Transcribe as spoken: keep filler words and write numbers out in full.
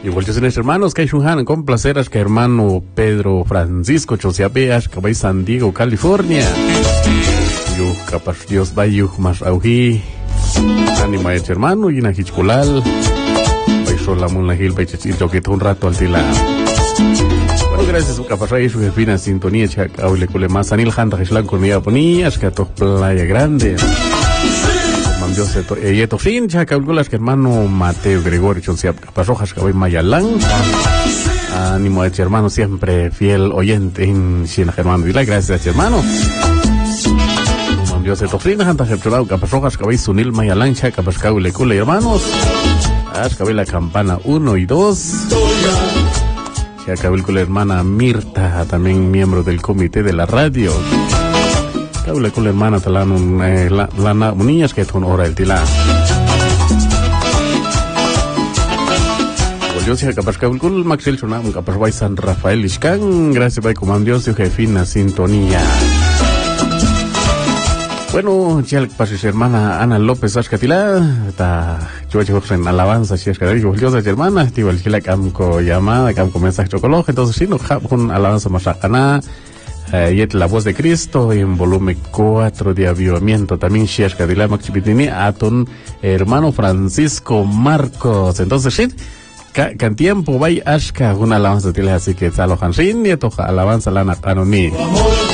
Igual yo soy hermanos que hay un con placer que hermano Pedro Francisco Chosiapeas que va a San Diego, California. Yo capaz Dios va yo más auji. Anima de hermano y na hichkulal. Vai sola mun la hil vai chachito que un rato al tila. Bueno, gracias a capaz ahí su fina sintonía chac aule kule más anil hanta hishlan con ya ponías que to Playa Grande. Dios y esto fin ya calculas que hermano Mateo Gregorio Chonsiap Caparrojas que voy Mayalán. Ánimo de hermano siempre fiel oyente en China Germano Vila, gracias hermano. Dios esto fin hanta Gertrudo Caparrojas que voy Sunil Mayalán cha Capascau le cule hermanos. Haz que la campana uno y dos. Ya acabé con la hermana Mirta, también miembro del comité de la radio. Habla con la hermana talan eh, la la niñas que son hora el tila. Yo sé que capaz que con Maxel Chonam capaz vai San Rafael Iscan, gracias by comando su jefina sintonía. Bueno, ya pasó su hermana Ana López Ascatila, ta yo he hecho en alabanza si es que yo yo soy hermana, tío el que la camco llamada, camco mensaje chocolate, entonces sí no con alabanza más ana. Uh, y la voz de Cristo en volumen cuatro de avivamiento también Shiash Kadila Maxipitini Aton hermano Francisco Marcos. Entonces sí can tiempo vaya ashka una alabanza tile así que salo hansin y toja alabanza lana anoni.